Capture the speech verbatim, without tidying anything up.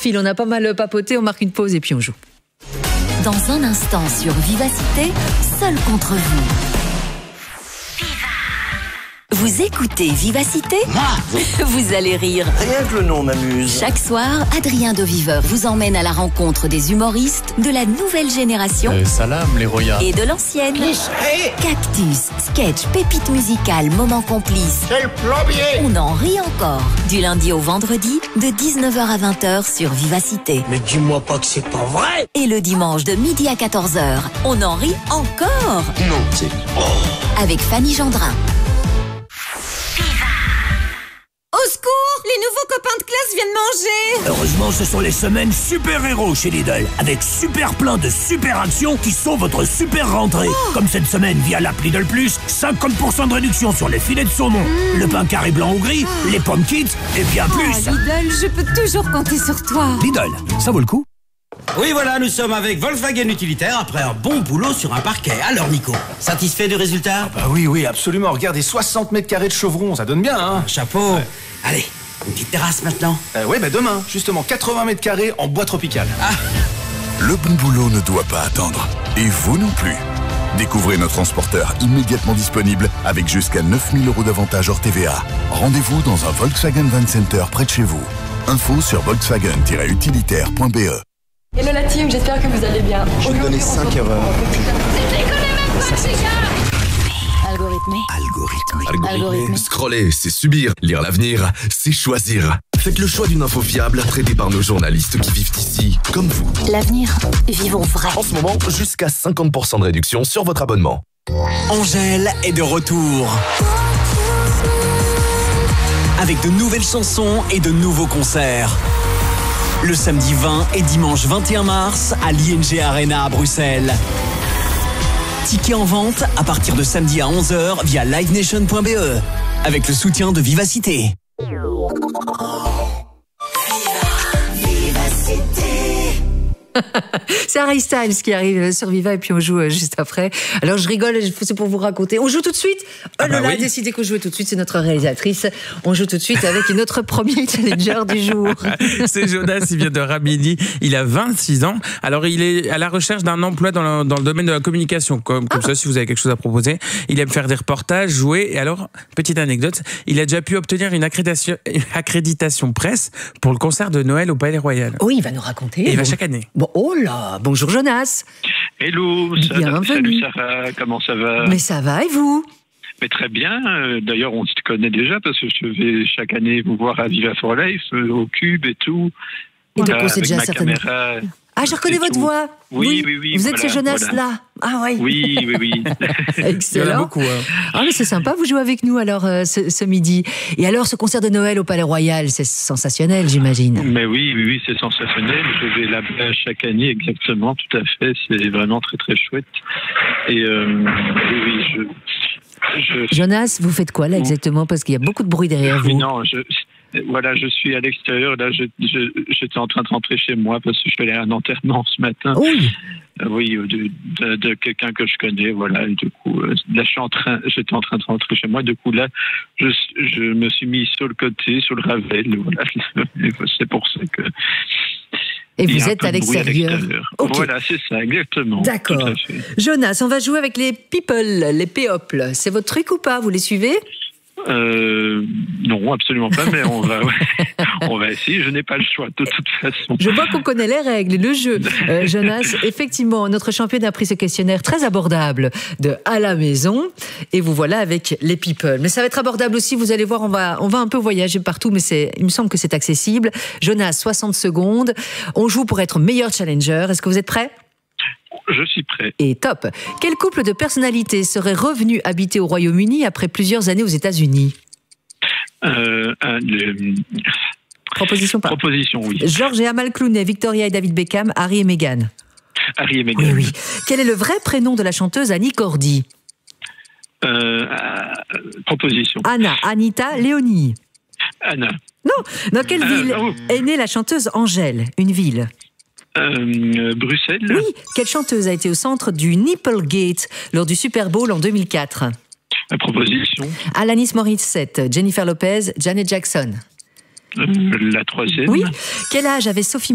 fil. On a pas mal papoté, on marque une pause et puis on joue. Dans un instant sur Vivacité, seul contre vous. Vous écoutez Vivacité ? Vous allez rire. Rien que le nom m'amuse. Chaque soir, Adrien Deviveur vous emmène à la rencontre des humoristes de la nouvelle génération euh, Salam, les royas. et de l'ancienne. Hey, Cactus, sketch, pépites musicales, moments complices. c'est le plombier. On en rit encore. Du lundi au vendredi, de dix-neuf heures à vingt heures sur Vivacité. Mais dis-moi pas que c'est pas vrai. Et le dimanche de midi à quatorze heures, on en rit encore. Non, c'est... Avec Fanny Gendrin. Au secours! Les nouveaux copains de classe viennent manger! Heureusement, ce sont les semaines super-héros chez Lidl, avec super plein de super actions qui sont votre super rentrée. Oh. Comme cette semaine via l'app Lidl Plus, cinquante pour cent de réduction sur les filets de saumon, mmh. le pain carré blanc ou gris, oh. les pommes kids et bien Oh, plus. Lidl, je peux toujours compter sur toi. Lidl, ça vaut le coup. Oui, voilà, nous sommes avec Volkswagen Utilitaire après un bon boulot sur un parquet. Alors, Nico, satisfait du résultat? Bah oui, oui, absolument. Regardez, soixante mètres carrés de chevron, ça donne bien, hein. Chapeau. Ouais. Allez, une petite terrasse maintenant. Euh, ouais, bah demain, justement, quatre-vingts mètres carrés en bois tropical. Ah. Le bon boulot ne doit pas attendre. Et vous non plus. Découvrez nos transporteurs immédiatement disponibles avec jusqu'à neuf mille euros d'avantage hors T V A. Rendez-vous dans un Volkswagen Van Center près de chez vous. Info sur volkswagen tiret utilitaire point b e. Hello la team, j'espère que vous allez bien. Je vais donner cinq erreurs. Algorithmé. Algorithmique. Algorithmé. Scroller, c'est subir. Lire l'avenir, c'est choisir. Faites le choix d'une info fiable, traitée par nos journalistes qui vivent ici, comme vous. L'avenir, vivons vrai. En ce moment, jusqu'à cinquante pour cent de réduction sur votre abonnement. Angèle est de retour. Avec de nouvelles chansons et de nouveaux concerts. Le samedi vingt et dimanche vingt et un mars à l'I N G Arena à Bruxelles. Tickets en vente à partir de samedi à onze heures via live nation point b e avec le soutien de Vivacité. C'est Harry Styles qui arrive sur Viva et puis on joue juste après. Alors je rigole, c'est pour vous raconter. On joue tout de suite. Oh ah bah là là, oui. décidé qu'on jouait tout de suite, c'est notre réalisatrice. On joue tout de suite avec notre premier challenger du jour. C'est Jonas, il vient de Ramilly, il a vingt-six ans. Alors il est à la recherche d'un emploi dans le, dans le domaine de la communication. Comme, comme ah. ça, si vous avez quelque chose à proposer. Il aime faire des reportages, jouer. Et alors, petite anecdote, il a déjà pu obtenir une accréditation, une accréditation presse pour le concert de Noël au Palais Royal. Oui, il va nous raconter. Et il va chaque année. Bon, oh là, bonjour Jonas. Hello, bienvenue. Salut Sarah, comment ça va? Mais ça va et vous? Mais très bien, d'ailleurs on se connaît déjà parce que je vais chaque année vous voir à Viva for Life, au Cube et tout. Et donc on sait avec déjà ma certainement. caméra. Ah, je reconnais votre tout. voix. Oui, oui, oui. Vous voilà, êtes ce Jonas-là. voilà. Ah oui. Oui, oui, oui. Excellent. Il y en a beaucoup. Hein. Ah, mais c'est sympa, vous jouez avec nous alors euh, ce, ce midi. Et alors, ce concert de Noël au Palais Royal, c'est sensationnel, j'imagine. Mais oui, oui, oui, c'est sensationnel. Je vais là-bas chaque année, exactement, tout à fait. C'est vraiment très, très chouette. Et euh, oui, oui, je, je... Jonas, vous faites quoi là exactement? Parce qu'il y a beaucoup de bruit derrière vous. Non, je... Voilà, je suis à l'extérieur. Là, je, je, j'étais en train de rentrer chez moi parce que je suis allé à un enterrement ce matin. Oui. Euh, oui, de, de, de quelqu'un que je connais. Voilà. Et du coup, euh, là, je suis en train, j'étais en train de rentrer chez moi. Du coup, là, je, je me suis mis sur le côté, sur le Ravel. Voilà. C'est pour ça que. Et vous êtes à l'extérieur. Okay. Voilà, c'est ça, exactement. D'accord. Jonas, on va jouer avec les people, les péoples. C'est votre truc ou pas? Vous les suivez? Euh, non, absolument pas, mais on va, on va essayer. Je n'ai pas le choix, de toute façon. Je vois qu'on connaît les règles, le jeu. Euh, Jonas, effectivement, notre championne a pris ce questionnaire très abordable de à la maison. Et vous voilà avec les people. Mais ça va être abordable aussi, vous allez voir, on va, on va un peu voyager partout, mais c'est, il me semble que c'est accessible. Jonas, soixante secondes. On joue pour être meilleur challenger. Est-ce que vous êtes prêts? Je suis prêt. Et top. Quel couple de personnalités serait revenu habiter au Royaume-Uni après plusieurs années aux États-Unis? euh, un, le... Proposition pas. Proposition, oui. George et Amal Clooney, Victoria et David Beckham, Harry et Meghan. Harry et Meghan. Oui, oui. Quel est le vrai prénom de la chanteuse Annie Cordy? euh, euh, Proposition. Anna, Anita, Léonie. Anna. Non. Dans quelle euh, ville oh. est née la chanteuse Angèle? Une ville. Euh, Bruxelles. Oui. Quelle chanteuse a été au centre du Nipplegate lors du Super Bowl en deux mille quatre? La proposition. Alanis Morissette, Jennifer Lopez, Janet Jackson. Euh, la troisième. Oui. Quel âge avait Sophie